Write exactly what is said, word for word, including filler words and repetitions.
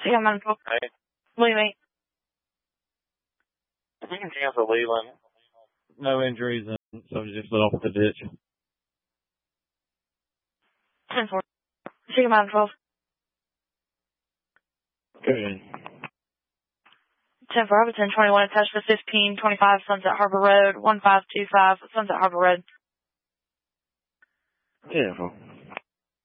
See you on Mountain twelve. Hey. William eight. You can cancel Leland. No injuries, and so just let off the ditch. ten four. See you on Mountain twelve. Good. ten four, ten twenty-one, attached to fifteen twenty-five Sunset Harbor Road, one five two five Sunset Harbor Road. Yeah,